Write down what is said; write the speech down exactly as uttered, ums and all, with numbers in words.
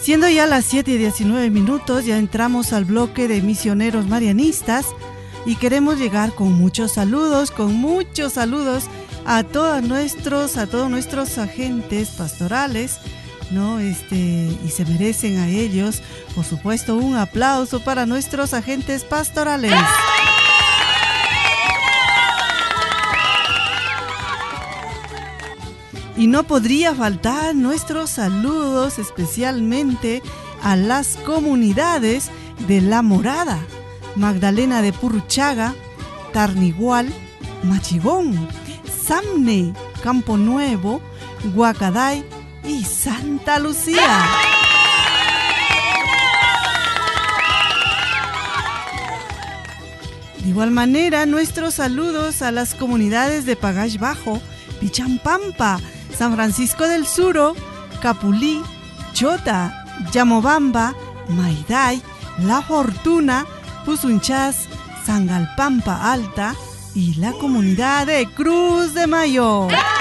Siendo ya las siete y diecinueve minutos, ya entramos al bloque de misioneros marianistas y queremos llegar con muchos saludos, con muchos saludos a todos nuestros, a todos nuestros agentes pastorales, ¿no? Este, y se merecen a ellos, por supuesto, un aplauso para nuestros agentes pastorales. Y no podría faltar nuestros saludos especialmente a las comunidades de La Morada, Magdalena de Purruchaga, Tarnigual, Machigón, Samne, Campo Nuevo, Guacaday y Santa Lucía. De igual manera, nuestros saludos a las comunidades de Pagash Bajo, Pichampampa, San Francisco del Suro, Capulí, Chota, Yamobamba, Maiday, La Fortuna, Pusunchás, Sangalpampa Alta y la comunidad de Cruz de Mayo.